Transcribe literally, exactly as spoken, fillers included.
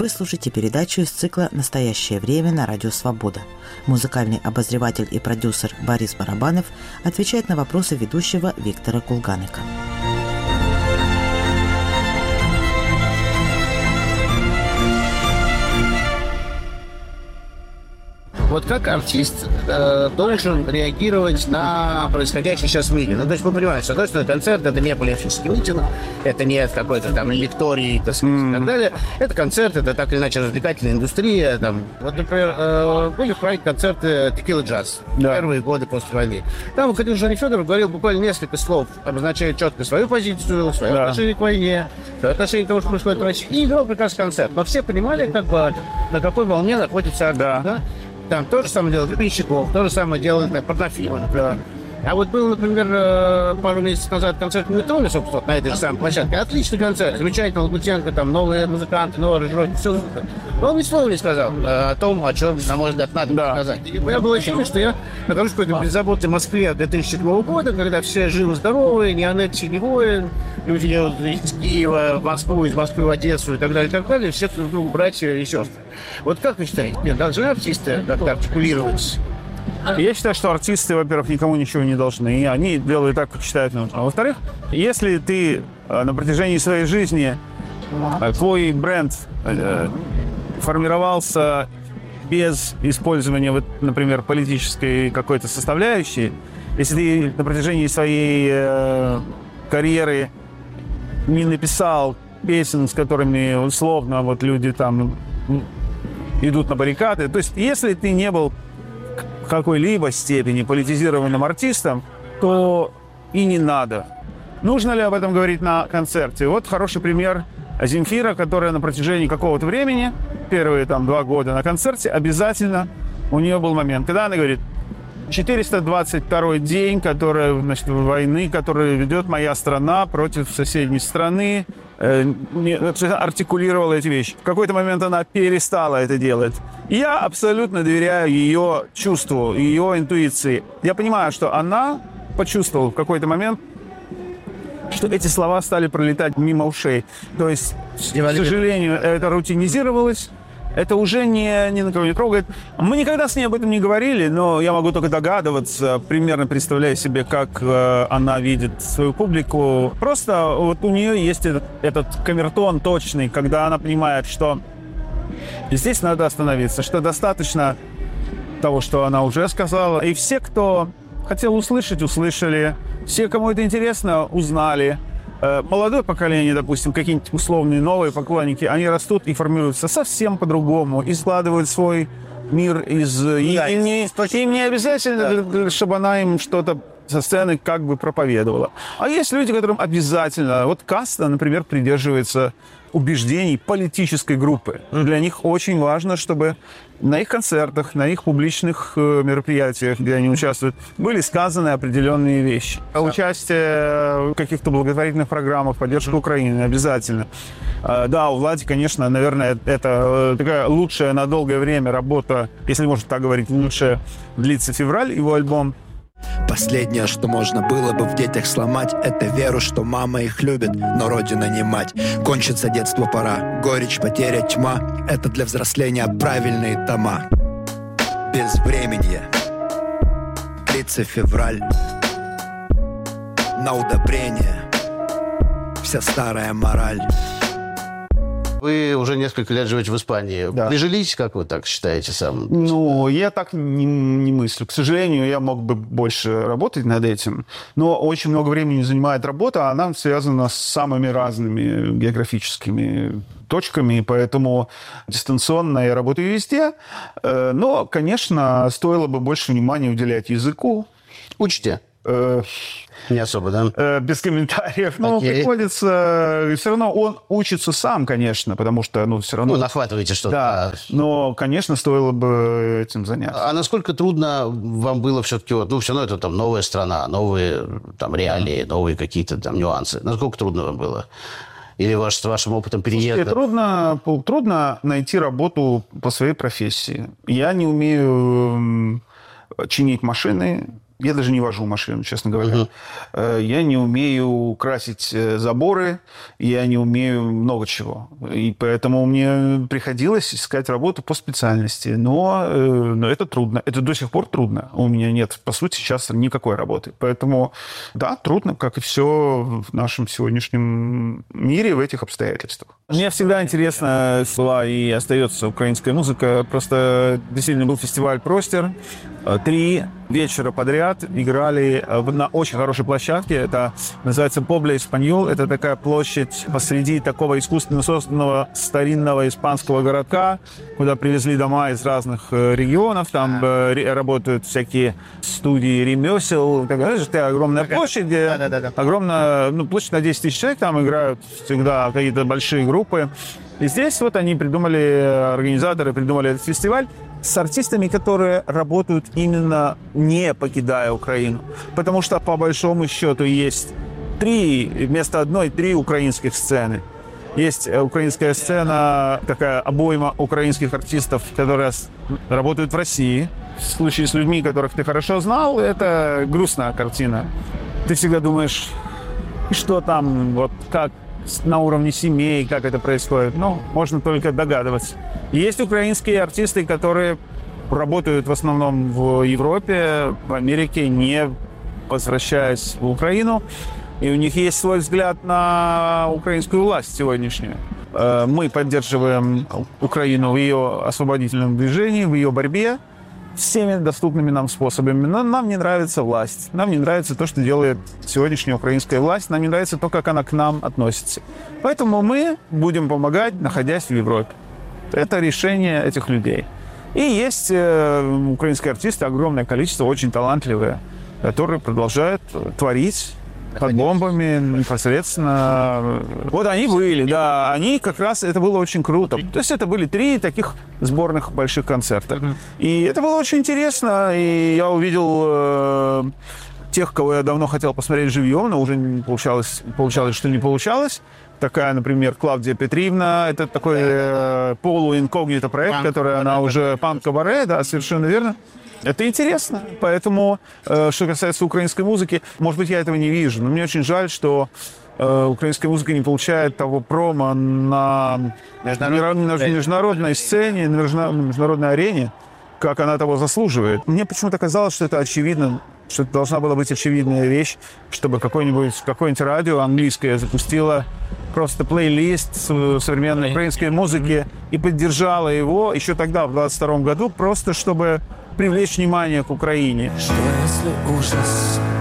Вы слушаете передачу из цикла «Настоящее время» на Радио Свобода. Музыкальный обозреватель и продюсер Борис Барабанов отвечает на вопросы ведущего Виктора Кулганика. Вот как артист э, должен реагировать на происходящее сейчас в мире? Ну, то есть мы понимаем, что, то, что концерт — это не политический митинг, это не какой-то там лекторий, так сказать, mm. и так далее. Это концерт, это так или иначе развлекательная индустрия. Там. Вот, например, э, были в проекте концерты «Текила Джаз» да. первые годы после войны. Там выходил Женя Федоров, говорил буквально несколько слов, обозначая четко свою позицию, свое да. отношение к войне, свое отношение к тому, что происходит в России, и вел прекрасный концерт. Но все понимали, как бы, на какой волне находится да. да? Там то же самое делает Пищиков, то же самое делает порнофильмы, например. А вот был, например, пару месяцев назад концерт в Метроне, собственно, на этой же самой площадке. Отличный концерт, замечательный, Лагутенко, там новые музыканты, новые аранжировки, все. Но он ни слова не сказал о том, о чем, на мой взгляд, надо да. сказать. И я был ощущение, что я нахожусь в какой-то беззаботной Москве две тысячи седьмого года, когда все живы-здоровы, ни аннексии, ни воин, люди едут из Киева в Москву, из Москвы в Одессу и так далее, и так далее, все друг другу братья и сестры. Вот как вы считаете, нет, должны артисты как-то артикулировать? Я считаю, что артисты, во-первых, никому ничего не должны, и они делают так, как считают нужным. А во-вторых, если ты на протяжении своей жизни, твой бренд формировался без использования, вот, например, политической какой-то составляющей, если ты на протяжении своей э, карьеры не написал песен, с которыми условно вот люди там идут на баррикады, то есть если ты не был в какой-либо степени политизированным артистом, то и не надо. Нужно ли об этом говорить на концерте? Вот хороший пример Земфира, которая на протяжении какого-то времени, первые там два года на концерте, обязательно у нее был момент, когда она говорит: четыреста двадцать второй день, который, значит, войны, которую ведет моя страна против соседней страны, э, артикулировала эти вещи. В какой-то момент она перестала это делать. Я абсолютно доверяю ее чувству, ее интуиции. Я понимаю, что она почувствовала в какой-то момент, что эти слова стали пролетать мимо ушей. То есть, к сожалению, это рутинизировалось. Это уже не, ни на кого не трогает. Мы никогда с ней об этом не говорили, но я могу только догадываться, примерно представляя себе, как э, она видит свою публику. Просто вот у нее есть этот, этот камертон точный, когда она понимает, что здесь надо остановиться, что достаточно того, что она уже сказала. И все, кто хотел услышать, услышали. Все, кому это интересно, узнали. Молодое поколение, допустим, какие-нибудь условные новые поклонники, они растут и формируются совсем по-другому, и складывают свой мир из... Да, и, и не, им не обязательно, да. чтобы она им что-то со сцены как бы проповедовала. А есть люди, которым обязательно... Вот Каста, например, придерживается убеждений политической группы. Mm. Для них очень важно, чтобы на их концертах, на их публичных мероприятиях, где они участвуют, были сказаны определенные вещи. А участие в каких-то благотворительных программах, поддержка Украины обязательно. Да, у Влади, конечно, наверное, это такая лучшая на долгое время работа, если можно так говорить, лучшая длится февраль, его альбом. Последнее, что можно было бы в детях сломать, это веру, что мама их любит, но родина не мать. Кончится детство, пора. Горечь, потеря, тьма — это для взросления правильные тома. Безвременье. Длится февраль. На удобрение. Вся старая мораль. Вы уже несколько лет живете в Испании. Да. Прижились, как вы так считаете сам? Ну, я так не, не мыслю. К сожалению, я мог бы больше работать над этим. Но очень много времени занимает работа, а она связана с самыми разными географическими точками, поэтому дистанционно я работаю везде. Но, конечно, стоило бы больше внимания уделять языку. Учите? Не особо, да? Без комментариев. Но okay. приходится... Все равно он учится сам, конечно, потому что, ну, все равно... Ну, нахватываете что-то. Да, но, конечно, стоило бы этим заняться. А насколько трудно вам было все-таки... Вот, ну, все равно это там новая страна, новые там реалии, новые какие-то там нюансы. Насколько трудно вам было? Или ваш, с вашим опытом переезда? Слушайте, трудно, трудно найти работу по своей профессии. Я не умею чинить машины, Я даже не вожу машину, честно говоря. Uh-huh. Я не умею красить заборы, я не умею много чего. И поэтому мне приходилось искать работу по специальности. Но, но это трудно. Это до сих пор трудно. У меня нет, по сути, сейчас никакой работы. Поэтому, да, трудно, как и все в нашем сегодняшнем мире в этих обстоятельствах. Мне всегда интересна была и остается украинская музыка. Просто действительно был фестиваль «Простер». Три вечера подряд играли на очень хорошей площадке. Это называется Побля Испаньол. Это такая площадь посреди такого искусственно созданного старинного испанского городка, куда привезли дома из разных регионов. Там работают всякие студии ремесел. Это огромная площадь, где да, да, да. огромная, ну, площадь на десять тысяч человек. Там играют всегда какие-то большие группы. И здесь вот они придумали, организаторы придумали этот фестиваль с артистами, которые работают именно не покидая Украину. Потому что, по большому счету, есть три, вместо одной, три украинских сцены. Есть украинская сцена, такая обойма украинских артистов, которые работают в России. В случае с людьми, которых ты хорошо знал, это грустная картина. Ты всегда думаешь, что там, вот как на уровне семей, как это происходит. Ну, можно только догадываться. Есть украинские артисты, которые работают в основном в Европе, в Америке, не возвращаясь в Украину. И у них есть свой взгляд на украинскую власть сегодняшнюю. Мы поддерживаем Украину в ее освободительном движении, в ее борьбе всеми доступными нам способами. Но нам не нравится власть. Нам не нравится то, что делает сегодняшняя украинская власть. Нам не нравится то, как она к нам относится. Поэтому мы будем помогать, находясь в Европе. Это решение этих людей. И есть э, украинские артисты, огромное количество, очень талантливые, которые продолжают творить под бомбами непосредственно. Вот они были, да, они как раз, это было очень круто. То есть это были три таких сборных больших концерта. И это было очень интересно, и я увидел э, тех, кого я давно хотел посмотреть живьем, но уже не получалось, получалось, что не получалось. Такая, например, Клавдия Петриевна, это такой э, полуинкогнито проект, Панк, который она уже панк-кабаре, да, совершенно верно. Это интересно, поэтому, э, что касается украинской музыки, может быть, я этого не вижу, но мне очень жаль, что э, украинская музыка не получает того промо на международной, на международной сцене, на международной арене, как она того заслуживает. Мне почему-то казалось, что это очевидно, что это должна была быть очевидная вещь, чтобы какое-нибудь, какое-нибудь радио английское запустило просто плейлист современной украинской музыки и поддержало его еще тогда, в двадцать втором году, просто чтобы привлечь внимание к Украине. Что если ужас